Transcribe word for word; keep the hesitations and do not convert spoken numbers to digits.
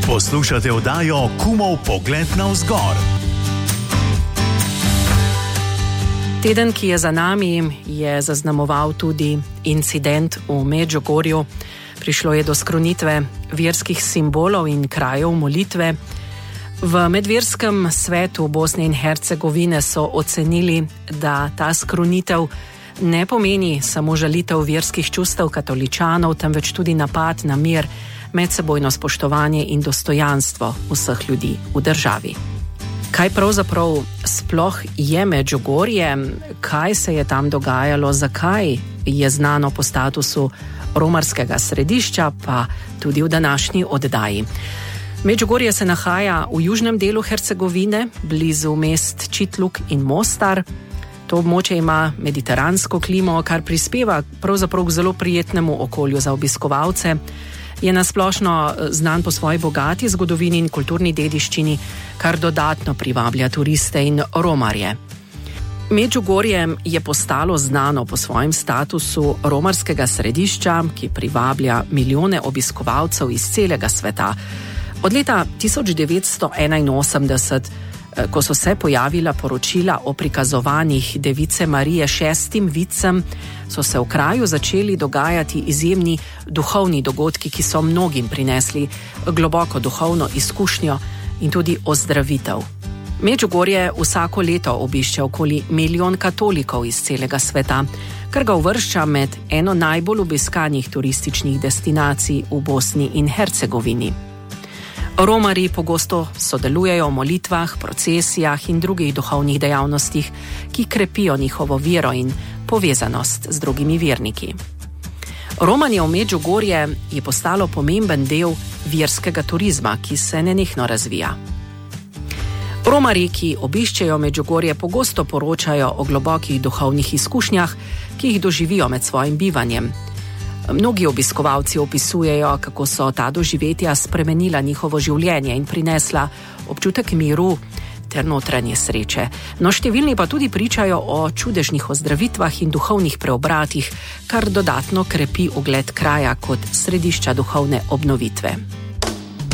Poslušate oddajo Kumov pogled navzgor. Teden, ki je za nami, je zaznamoval tudi incident v Medžugorju. Prišlo je do skrunitve verskih simbolov in krajev molitve. V medverskem svetu Bosne in Hercegovine so ocenili, da ta skrunitev ne pomeni samo žalitev verskih čustev katoličanov, temveč tudi napad na mir, medsebojno spoštovanje in dostojanstvo vseh ljudi v državi. Kaj pravzaprav sploh je Medžugorje, kaj se je tam dogajalo, zakaj je znano po statusu romarskega središča, pa tudi v današnji oddaji. Medžugorje se nahaja v južnem delu Hercegovine, blizu mest Čitluk in Mostar. To območje ima mediteransko klimo, kar prispeva pravzaprav k zelo prijetnemu okolju za obiskovalce. Je nasplošno znan po svoji bogati zgodovini in kulturni dediščini, kar dodatno privablja turiste in romarje. Medžugorje je postalo znano po svojem statusu romarskega središča, ki privablja milijone obiskovalcev iz celega sveta. Od leta tisoč devetsto enainosemdeset, ko so se pojavila poročila o prikazovanjih device Marije šestim vicem, so se v kraju začeli dogajati izjemni duhovni dogodki, ki so mnogim prinesli globoko duhovno izkušnjo in tudi ozdravitev. Medžugorje vsako leto obišče okoli milijon katolikov iz celega sveta, kar ga uvršča med eno najbolj obiskanih turističnih destinacij v Bosni in Hercegovini. Romarji pogosto sodelujejo v molitvah, procesijah in drugih duhovnih dejavnostih, ki krepijo njihovo vero in povezanost z drugimi verniki. Romanje v Medžugorje je postalo pomemben del verskega turizma, ki se nenehno razvija. Romarji, ki obiščejo Medžugorje, pogosto poročajo o globokih duhovnih izkušnjah, ki jih doživijo med svojim bivanjem. Mnogi obiskovalci opisujejo, kako so ta doživetja spremenila njihovo življenje in prinesla občutek miru ter notranje sreče. No, številni pa tudi pričajo o čudežnih ozdravitvah in duhovnih preobratih, kar dodatno krepi ugled kraja kot središča duhovne obnovitve.